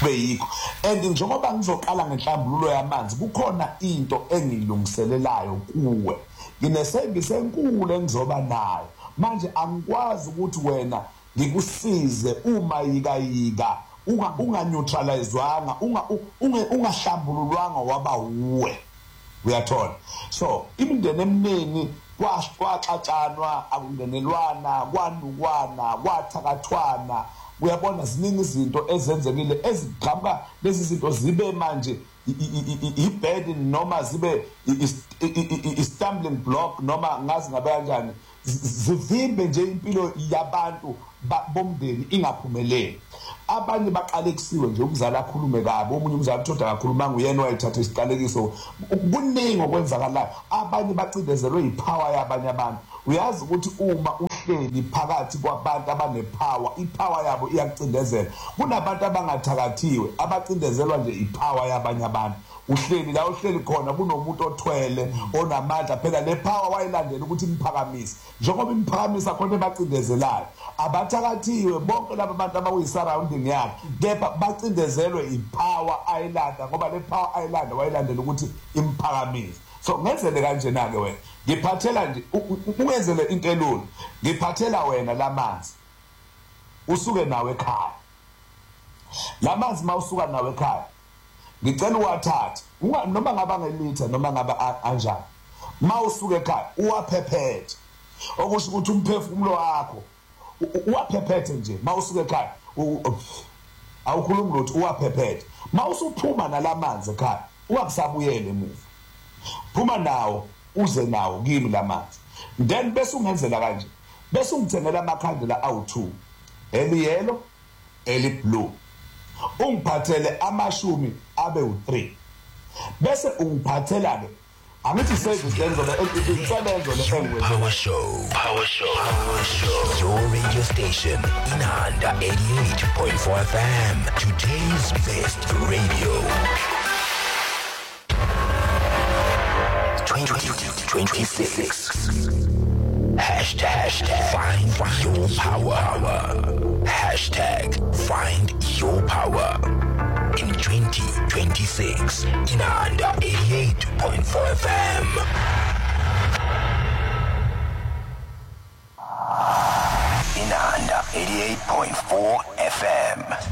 beyikho. And njengoba ngizoqala ngenhlambululo yamanzi kukhona into engilungiselelayo kuwe. Nginesevisi enkulu engizoba nayo. Manje angikwazi ukuthi wena ngikusize uma yikayika unga-neutralizewanga ungahlambululwanga waba uwe. Uyathola. So imindeni eminingi kwaxatshanwa akungenelwana kwanukwana kwathakathwana uyabona ziningi izinto ezenzekile ezigqaba lezi zinto zibe manje i-burden noma zibe i-stumbling block noma ngazi ngabe kanjani zivimbe nje impilo yabantu bomndeni ingaphumeleli. Abanye baqalekiwe nje umzali akhulume kabi, omunye umzali uthoda kakhuluma nguyena wayithatha isiqalekiso. Kuningi okwenzakalayo. Abanye bacindezelwe ipower yabanye abantu. Uyazi ukuthi uma uhleli phakathi kwabantu abanepower, ipower yabo iyakucindezela. Kunabantu abangathakathiwe abacindezelwa nje ipower yabanye abantu. Uhleli la uhleli khona kunomuntu othwele onamandla phela le power wayilandela ukuthi imphakamise. Njengoba imphakamisa khona ebacindezelayo. Abathakathiwe bonke laba bantu abakuyisurrounding yakhe kepha bacindezelwe ipower ayilanda ngoba le power ayilanda wayilandela ukuthi imphakamise. So ngenzele kanjena ke wena ngiphathela nje ungenzele into elula ngiphathela wena lamanzi usuke nawe ekhaya. Lamanzi mawusuka nawe ekhaya ngicela uwathathe noma ngaba ngelitha noma ngaba anjani. Mawusuka ekhaya uwaphephethe okusho ukuthi umphefumulo wakho uwaphephethe nje mawusuka ekhaya awukhulumi lutho uwaphephethe. Mawusuphuma nalamanzi ekhaya ungakusabuyele emuva. Phuma nawo uze nawo kimi lamanzi. Then bese ungenzela kanje. Bese ungithengela amakhandlela awu2. Eliyellow, eliblue. Ungiphathele amashumi abe u3. Bese ungiphathela ke angithi service lenzo le isebenzo le engwe. Power Show. Your radio station in under 88.4 FM. Today's best radio. 2026. Hashtag find your power. Hashtag find your power. In 2026 in under 88.4 FM. In under 88.4 FM.